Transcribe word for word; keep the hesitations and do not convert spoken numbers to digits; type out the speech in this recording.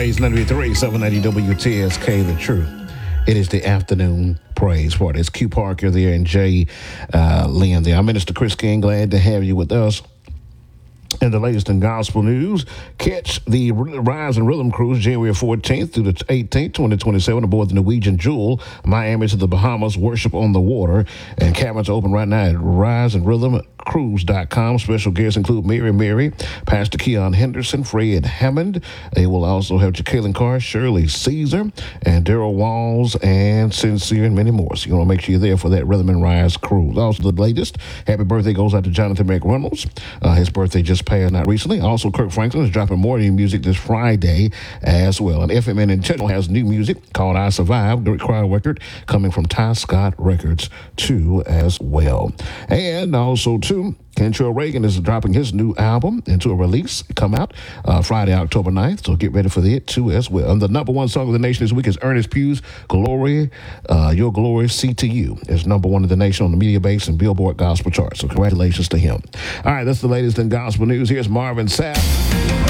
Praise ninety-three, seven ninety W T S K, The Truth. It is the afternoon praise party. It's Q Parker there and Jay uh, Lynn there. I'm Minister Chris King. Glad to have you with us. In the latest in gospel news, catch the Rise and Rhythm Cruise January fourteenth through the eighteenth, twenty twenty-seven aboard the Norwegian Jewel, Miami to the Bahamas, worship on the water. And cabins are open right now at rise and rhythm cruise dot com. Special guests include Mary Mary, Pastor Keon Henderson, Fred Hammond. They will also have Jacqueline Carr, Shirley Caesar, and Daryl Walls, and Sincere, and many more. So you want to make sure you're there for that Rhythm and Rise cruise. Also, the latest, happy birthday goes out to Jonathan McReynolds. Uh, his birthday just passed not recently. Also, Kirk Franklin is dropping more new music this Friday as well. And F M N Intentional has new music called I Survived, the crowd record coming from Ty Scott Records too as well. And also too, Kentrell Reagan is dropping his new album into a release, come out uh, Friday, October ninth, so get ready for that too as well. And the number one song of the nation this week is Ernest Pugh's Glory, uh, Your Glory, C to You. It's number one in the nation on the media base and Billboard Gospel chart, so congratulations to him. All right, that's the latest in gospel news. Here's Marvin Sapp.